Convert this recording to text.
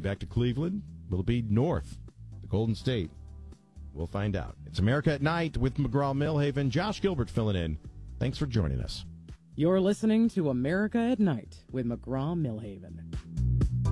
back to Cleveland? Will it be north, the Golden State? We'll find out. It's America at Night with McGraw-Milhaven. Josh Gilbert filling in. Thanks for joining us. You're listening to America at Night with McGraw-Milhaven.